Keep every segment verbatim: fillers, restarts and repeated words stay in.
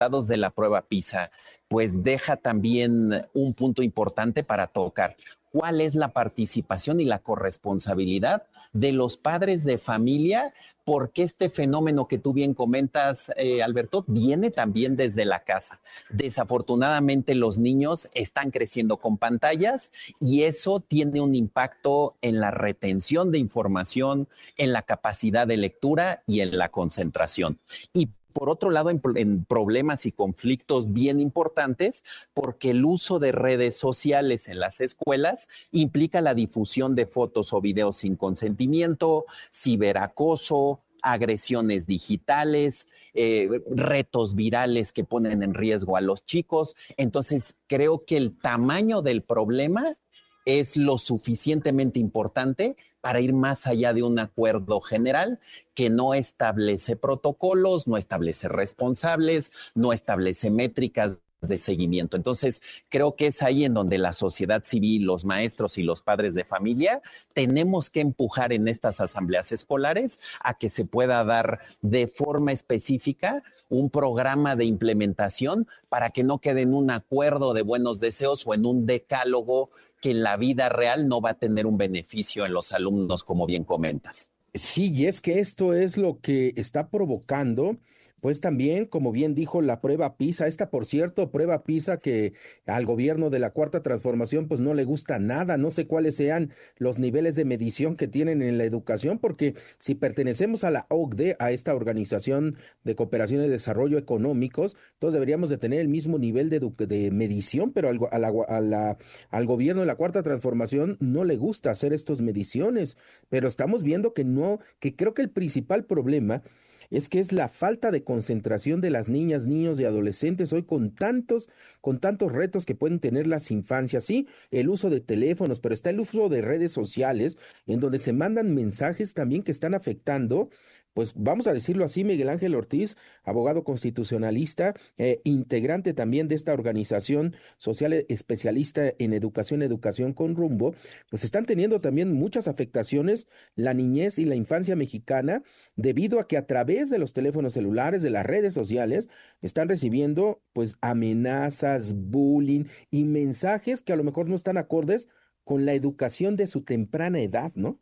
resultados de la prueba PISA, pues deja también un punto importante para tocar. ¿Cuál es la participación y la corresponsabilidad de los padres de familia? Porque este fenómeno que tú bien comentas, eh, Alberto, viene también desde la casa. Desafortunadamente los niños están creciendo con pantallas y eso tiene un impacto en la retención de información, en la capacidad de lectura y en la concentración. Y por otro lado, en, en, problemas y conflictos bien importantes, porque el uso de redes sociales en las escuelas implica la difusión de fotos o videos sin consentimiento, ciberacoso, agresiones digitales, eh, retos virales que ponen en riesgo a los chicos. Entonces, creo que el tamaño del problema es lo suficientemente importante para ir más allá de un acuerdo general que no establece protocolos, no establece responsables, no establece métricas de seguimiento. Entonces, creo que es ahí en donde la sociedad civil, los maestros y los padres de familia tenemos que empujar en estas asambleas escolares a que se pueda dar de forma específica un programa de implementación para que no quede en un acuerdo de buenos deseos o en un decálogo que en la vida real no va a tener un beneficio en los alumnos, como bien comentas. Sí, y es que esto es lo que está provocando, pues también, como bien dijo, la prueba PISA, esta por cierto, prueba PISA que al gobierno de la Cuarta Transformación pues no le gusta nada, no sé cuáles sean los niveles de medición que tienen en la educación, porque si pertenecemos a la O C D E, a esta Organización de Cooperación y Desarrollo Económicos, todos deberíamos de tener el mismo nivel de, de medición, pero al, a la, a la, al gobierno de la Cuarta Transformación no le gusta hacer estas mediciones, pero estamos viendo que no, que creo que el principal problema es que es la falta de concentración de las niñas, niños y adolescentes hoy con tantos, con tantos retos que pueden tener las infancias. Sí, el uso de teléfonos, pero está el uso de redes sociales en donde se mandan mensajes también que están afectando, pues vamos a decirlo así, Miguel Ángel Ortiz, abogado constitucionalista, eh, integrante también de esta organización social especialista en educación, educación con rumbo, pues están teniendo también muchas afectaciones la niñez y la infancia mexicana debido a que a través de los teléfonos celulares, de las redes sociales, están recibiendo pues amenazas, bullying y mensajes que a lo mejor no están acordes con la educación de su temprana edad, ¿no?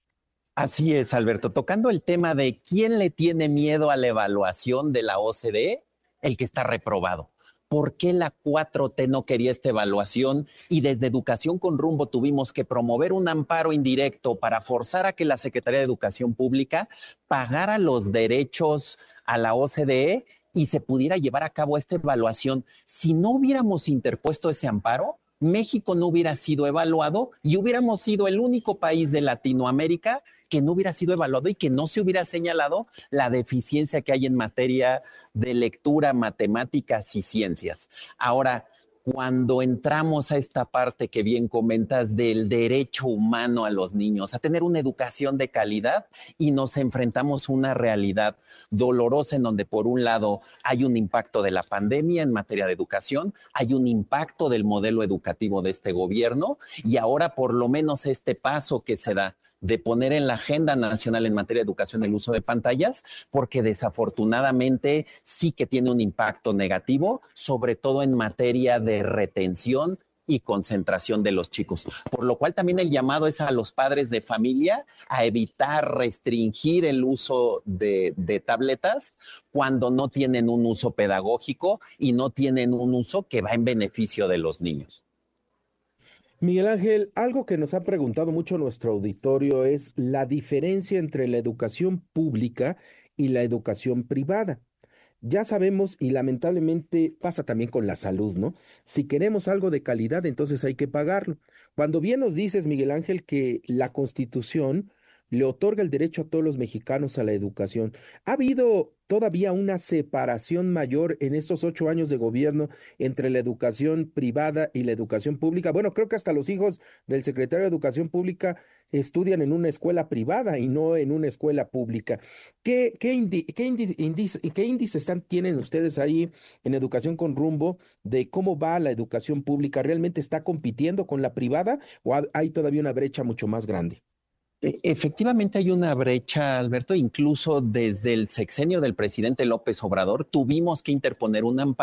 Así es, Alberto. Tocando el tema de quién le tiene miedo a la evaluación de la O C D E, el que está reprobado. ¿Por qué la cuatro T no quería esta evaluación? Y desde Educación con Rumbo tuvimos que promover un amparo indirecto para forzar a que la Secretaría de Educación Pública pagara los derechos a la O C D E y se pudiera llevar a cabo esta evaluación. Si no hubiéramos interpuesto ese amparo, México no hubiera sido evaluado y hubiéramos sido el único país de Latinoamérica que no hubiera sido evaluado y que no se hubiera señalado la deficiencia que hay en materia de lectura, matemáticas y ciencias. Ahora, cuando entramos a esta parte que bien comentas del derecho humano a los niños, a tener una educación de calidad y nos enfrentamos a una realidad dolorosa en donde por un lado hay un impacto de la pandemia en materia de educación, hay un impacto del modelo educativo de este gobierno y ahora por lo menos este paso que se da de poner en la agenda nacional en materia de educación el uso de pantallas, porque desafortunadamente sí que tiene un impacto negativo, sobre todo en materia de retención y concentración de los chicos. Por lo cual también el llamado es a los padres de familia a evitar restringir el uso de, de tabletas cuando no tienen un uso pedagógico y no tienen un uso que va en beneficio de los niños. Miguel Ángel, algo que nos ha preguntado mucho nuestro auditorio es la diferencia entre la educación pública y la educación privada. Ya sabemos, y lamentablemente pasa también con la salud, ¿no? Si queremos algo de calidad, entonces hay que pagarlo. Cuando bien nos dices, Miguel Ángel, que la Constitución le otorga el derecho a todos los mexicanos a la educación, ¿ha habido todavía una separación mayor en estos ocho años de gobierno entre la educación privada y la educación pública? Bueno, creo que hasta los hijos del secretario de Educación Pública estudian en una escuela privada y no en una escuela pública. ¿Qué, qué, indi- qué, indi- índice, qué índice están, tienen ustedes ahí en Educación con Rumbo de cómo va la educación pública? ¿Realmente está compitiendo con la privada o ha- hay todavía una brecha mucho más grande? E- Efectivamente hay una brecha, Alberto, incluso desde el sexenio del presidente López Obrador tuvimos que interponer un amparo